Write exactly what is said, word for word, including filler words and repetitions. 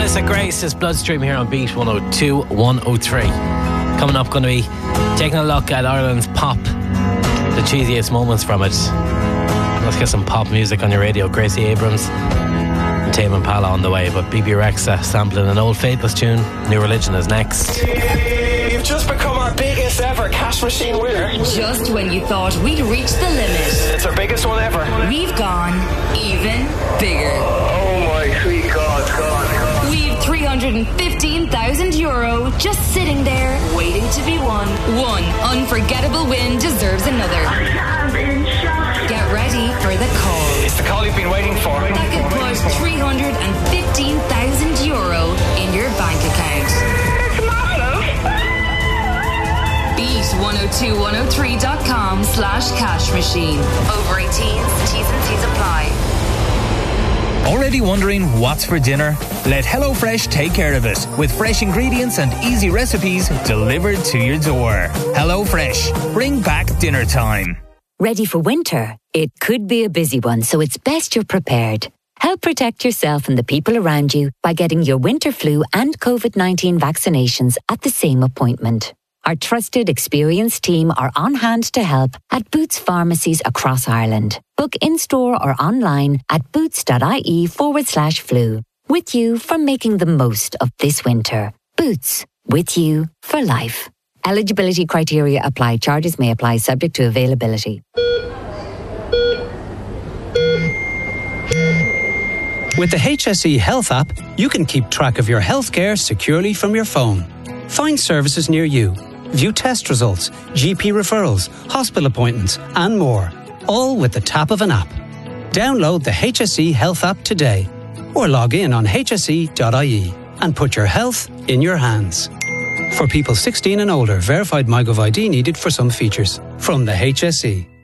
Melissa Grace is Bloodstream here on Beat one oh two, one oh three. Coming up, going to be taking a look at Ireland's pop, the cheesiest moments from it. Let's get some pop music on your radio. Gracie Abrams and Tame Impala on the way, but B B Rexa sampling an old Faithless tune. New Religion is next. You've just become our biggest ever cash machine winner. Just when you thought we'd reached the limit, It's our biggest one ever. we've gone even bigger. Oh my sweet God, God, God. We've three hundred fifteen thousand euro just sitting there waiting to be won. One unforgettable win deserves another. Get ready for the call. It's the call you've been waiting for. That could put three hundred fifteen thousand euro in your bank account. Beat one oh two one oh three dot com slash cash machine. Over eighteens, T's and C's apply. Already wondering what's for dinner? Let HelloFresh take care of it with fresh ingredients and easy recipes delivered to your door. HelloFresh, bring back dinner time. Ready for winter? It could be a busy one, so it's best you're prepared. Help protect yourself and the people around you by getting your winter flu and covid nineteen vaccinations at the same appointment. Our trusted, experienced team are on hand to help at Boots pharmacies across Ireland. Book in-store or online at boots.ie forward slash flu. With you for making the most of this winter. Boots, with you for life. Eligibility criteria apply. Charges may apply subject to availability. With the H S E Health app, you can keep track of your healthcare securely from your phone. Find services near you, view test results, G P referrals, hospital appointments, and more, all with the tap of an app. Download the H S E Health app today, or log in on h s e dot i e and put your health in your hands. For people sixteen and older, verified MyGov I D needed for some features. From the H S E.